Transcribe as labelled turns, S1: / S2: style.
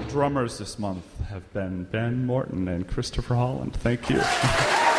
S1: drummers this month have been Ben Morton and Christopher Holland. Thank you.